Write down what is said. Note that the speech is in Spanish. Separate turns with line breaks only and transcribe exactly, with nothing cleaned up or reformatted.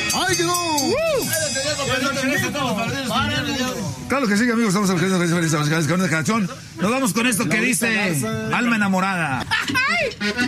¡Ay, quedó! ¡Uh!
Claro que sí, amigos, estamos con esta canción. Nos vamos con esto que dice Alma Enamorada.